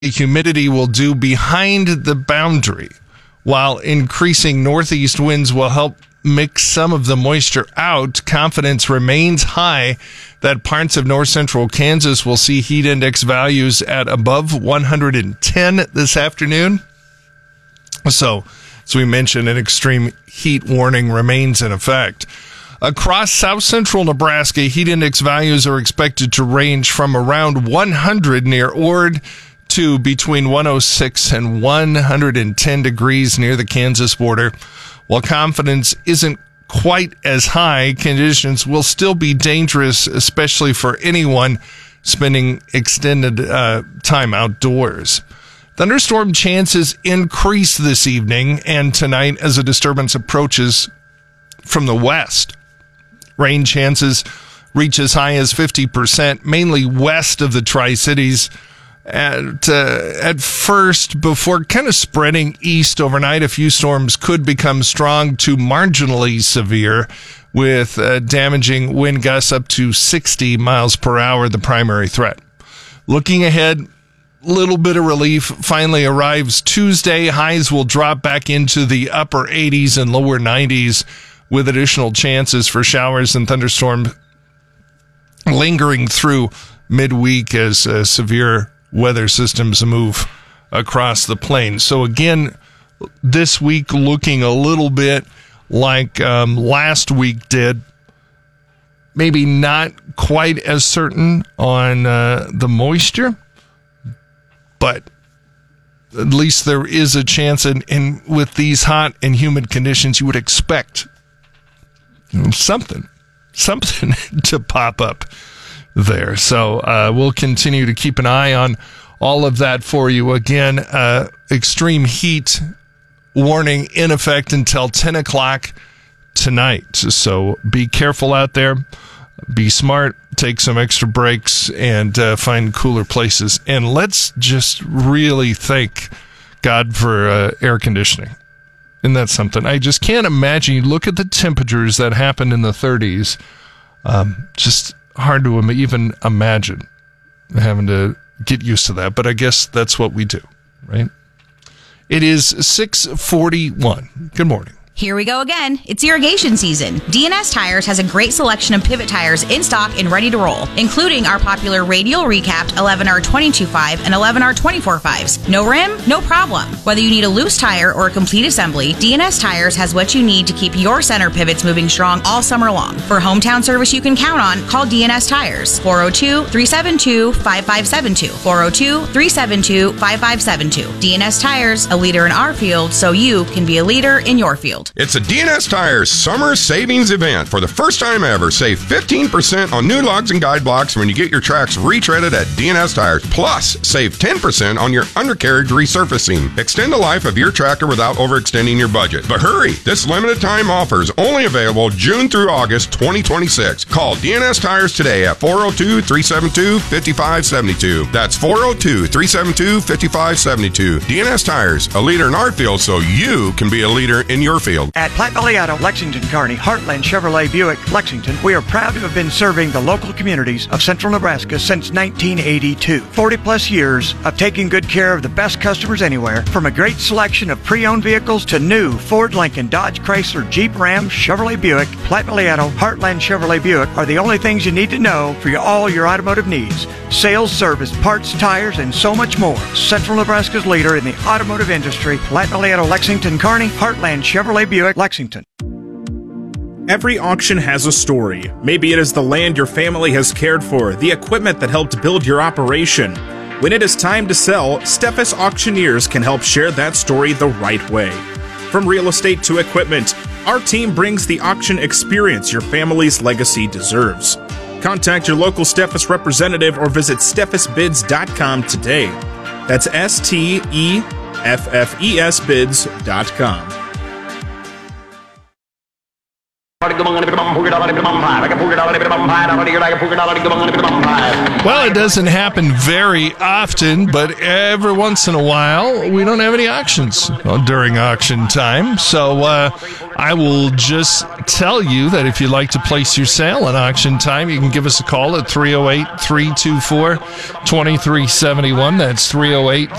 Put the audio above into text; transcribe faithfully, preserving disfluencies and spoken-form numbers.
humidity will do behind the boundary, while increasing northeast winds will help mix some of the moisture out. Confidence remains high that parts of north central Kansas will see heat index values at above one hundred ten this afternoon. So, as we mentioned, an extreme heat warning remains in effect. Across south central Nebraska, heat index values are expected to range from around one hundred near Ord to between one hundred six and one hundred ten degrees near the Kansas border. While confidence isn't quite as high, conditions will still be dangerous, especially for anyone spending extended uh, time outdoors. Thunderstorm chances increase this evening and tonight as a disturbance approaches from the west. Rain chances reach as high as fifty percent, mainly west of the Tri-Cities at, uh, at first, before kind of spreading east overnight. A few storms could become strong to marginally severe, with uh, damaging wind gusts up to sixty miles per hour, the primary threat. Looking ahead, little bit of relief finally arrives Tuesday. Highs will drop back into the upper eighties and lower nineties, with additional chances for showers and thunderstorms lingering through midweek as uh, severe weather systems move across the plain. So again, this week looking a little bit like um, last week did. Maybe not quite as certain on uh, the moisture, but at least there is a chance, and, and with these hot and humid conditions, you would expect something, something to pop up there. So uh, we'll continue to keep an eye on all of that for you. Again, uh, extreme heat warning in effect until ten o'clock tonight. So be careful out there. Be smart. Take some extra breaks and uh, find cooler places. And let's just really thank God for uh, air conditioning. Isn't that something? I just can't imagine. You look at the temperatures that happened in the thirties. Um, just hard to even imagine having to get used to that. But I guess that's what we do, right? It is six forty-one. Good morning. Here we go again. It's irrigation season. D N S Tires has a great selection of pivot tires in stock and ready to roll, including our popular radial recapped eleven R twenty-two point five and eleven R twenty-four point fives. No rim? No problem. Whether you need a loose tire or a complete assembly, D N S Tires has what you need to keep your center pivots moving strong all summer long. For hometown service you can count on, call D N S Tires. four oh two, three seven two, five five seven two. four oh two, three seven two, five five seven two. D N S Tires, a leader in our field, so you can be a leader in your field. It's a D N S Tires Summer Savings Event. For the first time ever, save fifteen percent on new lugs and guide blocks when you get your tracks retreaded at D N S Tires. Plus, save ten percent on your undercarriage resurfacing. Extend the life of your tractor without overextending your budget. But hurry! This limited time offer is only available June through August twenty twenty-six. Call D N S Tires today at four oh two, three seven two, five five seven two. That's four oh two, three seven two, five five seven two. D N S Tires, a leader in our field so you can be a leader in your field. At Platte Valley Auto, Lexington, Kearney, Heartland Chevrolet Buick, Lexington, we are proud to have been serving the local communities of central Nebraska since nineteen eighty-two. forty plus years of taking good care of the best customers anywhere, from a great selection of pre-owned vehicles to new Ford, Lincoln, Dodge, Chrysler, Jeep, Ram, Chevrolet Buick. Platte Valley Auto, Heartland Chevrolet Buick are the only things you need to know for your, all your automotive needs. Sales, service, parts, tires, and so much more. Central Nebraska's leader in the automotive industry, Platte Valley Auto, Lexington, Kearney, Heartland Chevrolet Buick, Lexington. Every auction has a story. Maybe it is the land your family has cared for, the equipment that helped build your operation. When it is time to sell, Steffes Auctioneers can help share that story the right way. From real estate to equipment, our team brings the auction experience your family's legacy deserves. Contact your local Steffes representative or visit steffes bids dot com today. That's S T E F F E S bids dot com. Well, it doesn't happen very often, but every once in a while, we don't have any auctions during auction time. So uh, I will just tell you that if you'd like to place your sale at auction time, you can give us a call at three oh eight, three two four, two three seven one. That's three oh eight,